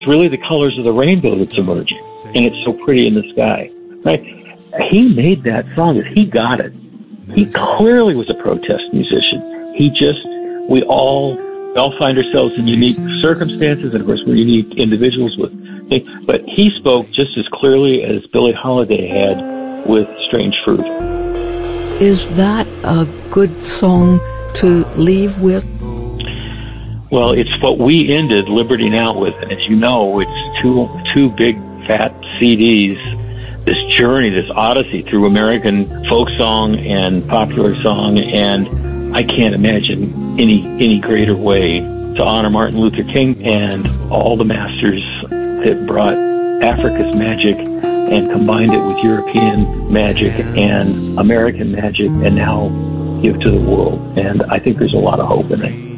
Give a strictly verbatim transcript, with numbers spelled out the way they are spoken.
It's really the colors of the rainbow that's emerging, and it's so pretty in the sky, right? He made that song. He got it. He clearly was a protest musician. He just, we all, we all find ourselves in unique circumstances, and of course we're unique individuals with things, but he spoke just as clearly as Billie Holiday had with Strange Fruit. Is that a good song to leave with? Well, it's what we ended Liberty Now with, and as you know, it's two two big fat C Ds. This journey, this odyssey through American folk song and popular song, and I can't imagine any any greater way to honor Martin Luther King and all the masters that brought Africa's magic and combined it with European magic and American magic, and now give to the world. And I think there's a lot of hope in it.